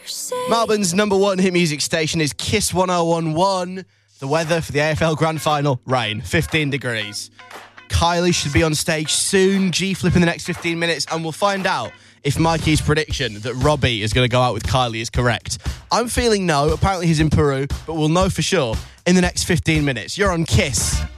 Melbourne's number one hit music station is Kiss 1011. The weather for the AFL Grand Final, rain, 15 degrees. Kylie should be on stage soon, G-Flip in the next 15 minutes, and we'll find out if Mikey's prediction that Robbie is going to go out with Kylie is correct. I'm feeling no, apparently he's in Peru, but we'll know for sure in the next 15 minutes. You're on Kiss.